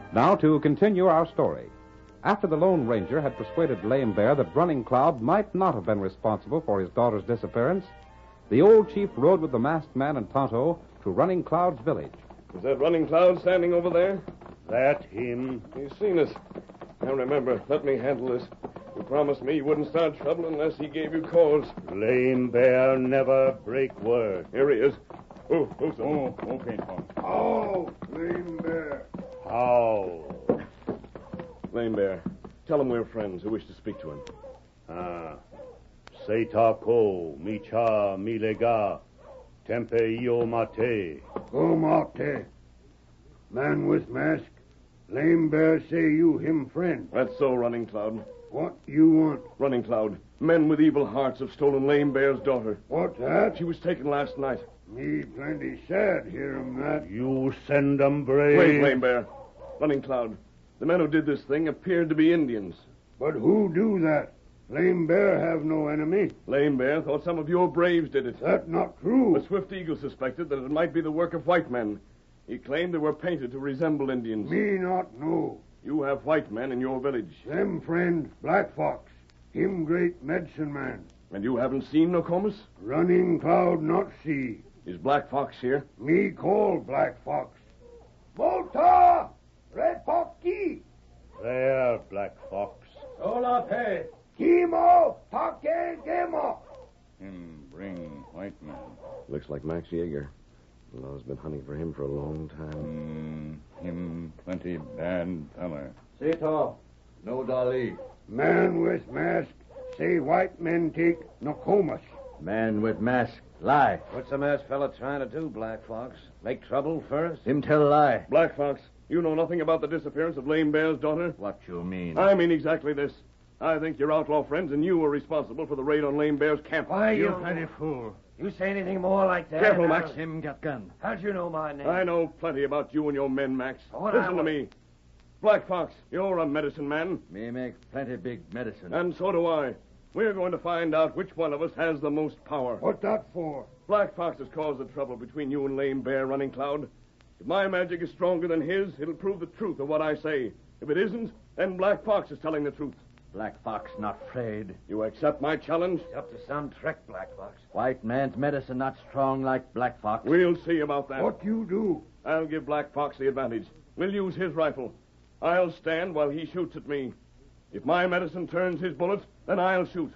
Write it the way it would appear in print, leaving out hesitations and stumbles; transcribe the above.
Now to continue our story. After the Lone Ranger had persuaded Lame Bear that Running Cloud might not have been responsible for his daughter's disappearance, the old chief rode with the masked man and Tonto to Running Cloud's village. Is that Running Cloud standing over there? That him. He's seen us. Now remember, let me handle this. You promised me you wouldn't start trouble unless he gave you cause. Lame Bear never break word. Here he is. Okay, Tom. Oh, Lame Bear. How? Lame Bear, tell him we're friends who wish to speak to him. Seta ko, micha, milega, tempe io mate. Go, Mate. Man with mask. Lame Bear say you him friend. That's so, Running Cloud. What you want? Running Cloud, men with evil hearts have stolen Lame Bear's daughter. What that? She was taken last night. Me plenty sad hear him that. You send 'em brave. Wait, Lame Bear. Running Cloud, the men who did this thing appeared to be Indians. But who do that? Lame Bear have no enemy. Lame Bear thought some of your braves did it. That not true. But Swift Eagle suspected that it might be the work of white men. He claimed they were painted to resemble Indians. Me not know. You have white men in your village. Them friend, Black Fox. Him great medicine man. And you haven't seen Nokomis? Running Cloud not see. Is Black Fox here? Me call Black Fox. Volta! Red Fox key. There, Black Fox. Hola, pe. Kimo! Take Kimo! Him bring white man. Looks like Max Yeager. The law's been hunting for him for a long time. Him plenty bad feller. Seta, no Dali. Man with mask. Say white men take Nokomis. Man with mask, lie. What's the masked fella trying to do, Black Fox? Make trouble first? Him tell lie. Black Fox, you know nothing about the disappearance of Lame Bear's daughter? What you mean? I mean exactly this. I think your outlaw friends and you were responsible for the raid on Lame Bear's camp. Why, You plenty fool. You say anything more like that? Careful, Max. Him got gun. How'd you know my name? I know plenty about you and your men, Max. What I Listen to want- me. Black Fox, you're a medicine man, Me make plenty big medicine. and so do I. We're going to find out which one of us has the most power. What that for? Black Fox has caused the trouble between you and Lame Bear, Running Cloud. If my magic is stronger than his, it'll prove the truth of what I say. If it isn't, then Black Fox is telling the truth. Black Fox not afraid. You accept my challenge? It's up to some trick, Black Fox. White man's medicine not strong like Black Fox. We'll see about that. What you do? I'll give Black Fox the advantage. We'll use his rifle. I'll stand while he shoots at me. If my medicine turns his bullet, then I'll shoot.